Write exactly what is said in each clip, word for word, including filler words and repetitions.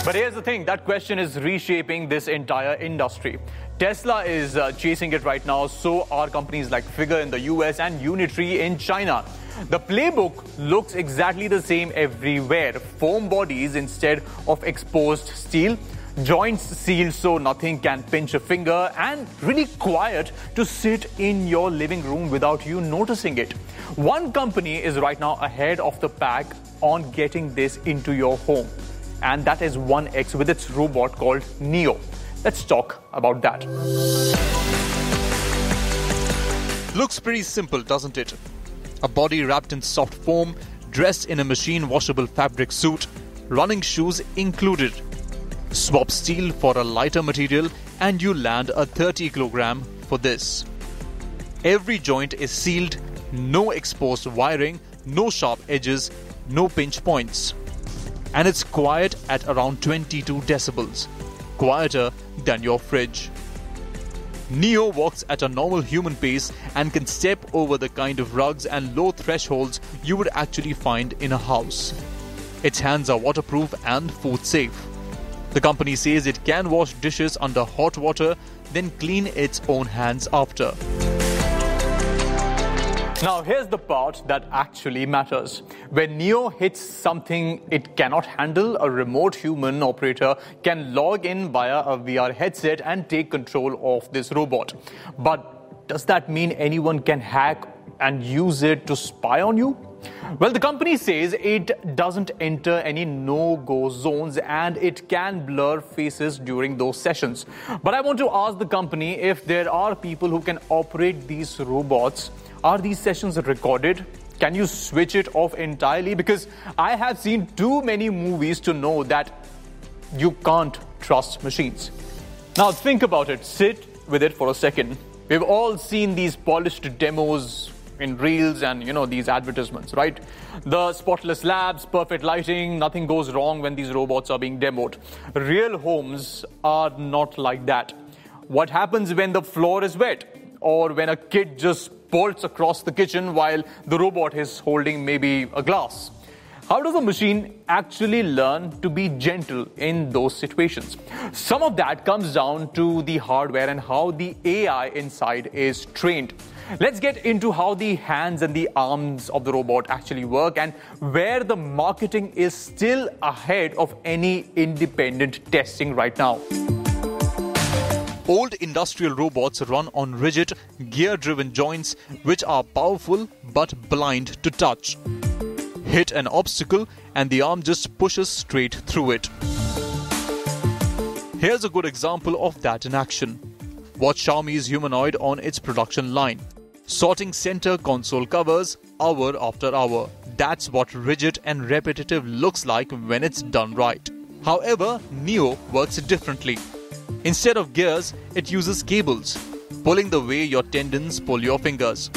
But here's the thing, that question is reshaping this entire industry. Tesla is uh, chasing it right now, so are companies like Figure in the U S and Unitree in China. The playbook looks exactly the same everywhere. Foam bodies instead of exposed steel, joints sealed so nothing can pinch a finger, and really quiet to sit in your living room without you noticing it. One company is right now ahead of the pack on getting this into your home, and that is one X with its robot called Neo. Let's talk about that. Looks pretty simple, doesn't it? A body wrapped in soft foam, dressed in a machine-washable fabric suit, running shoes included. Swap steel for a lighter material and you land a thirty kilogram for this. Every joint is sealed, no exposed wiring, no sharp edges, no pinch points. And it's quiet at around twenty-two decibels, quieter than your fridge. Neo walks at a normal human pace and can step over the kind of rugs and low thresholds you would actually find in a house. Its hands are waterproof and food safe. The company says it can wash dishes under hot water, then clean its own hands after. Now here's the part that actually matters. When Neo hits something it cannot handle, a remote human operator can log in via a V R headset and take control of this robot. But does that mean anyone can hack and use it to spy on you? Well, the company says it doesn't enter any no-go zones and it can blur faces during those sessions. But I want to ask the company if there are people who can operate these robots. Are these sessions recorded? Can you switch it off entirely? Because I have seen too many movies to know that you can't trust machines. Now think about it. Sit with it for a second. We've all seen these polished demos in reels and, you know, these advertisements, right? The spotless labs, perfect lighting, nothing goes wrong when these robots are being demoed. Real homes are not like that. What happens when the floor is wet? Or when a kid just bolts across the kitchen while the robot is holding maybe a glass? How does a machine actually learn to be gentle in those situations? Some of that comes down to the hardware and how the A I inside is trained. Let's get into how the hands and the arms of the robot actually work and where the marketing is still ahead of any independent testing right now. Old industrial robots run on rigid, gear-driven joints which are powerful but blind to touch. Hit an obstacle and the arm just pushes straight through it. Here's a good example of that in action. Watch Xiaomi's humanoid on its production line, sorting center console covers hour after hour. That's what rigid and repetitive looks like when it's done right. However, Neo works differently. Instead of gears, it uses cables, pulling the way your tendons pull your fingers.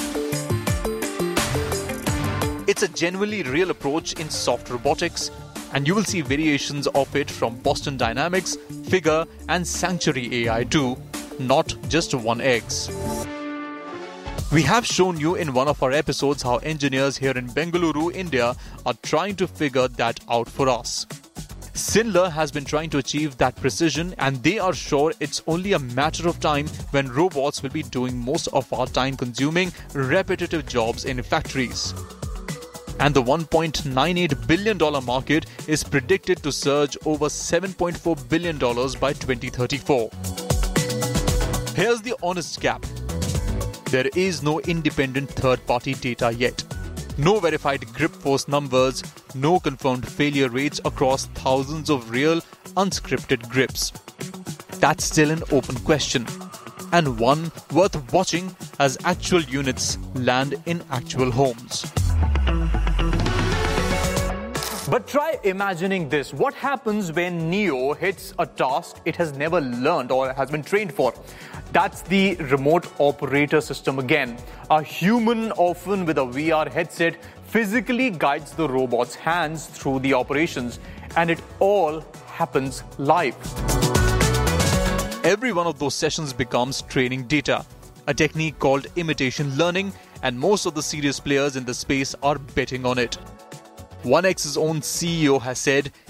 It's a genuinely real approach in soft robotics, and you will see variations of it from Boston Dynamics, Figure, and Sanctuary A I too, not just one X. We have shown you in one of our episodes how engineers here in Bengaluru, India, are trying to figure that out for us. Sinler has been trying to achieve that precision, and they are sure it's only a matter of time when robots will be doing most of our time-consuming, repetitive jobs in factories. And the one point nine eight billion dollars market is predicted to surge over seven point four billion dollars by twenty thirty-four. Here's the honest gap. There is no independent third-party data yet. No verified grip force numbers, no confirmed failure rates across thousands of real, unscripted grips. That's still an open question, and one worth watching as actual units land in actual homes. But try imagining this. What happens when Neo hits a task it has never learned or has been trained for? That's the remote operator system again. A human, often with a V R headset, physically guides the robot's hands through the operations, and it all happens live. Every one of those sessions becomes training data, a technique called imitation learning, and most of the serious players in the space are betting on it. one X's own C E O has said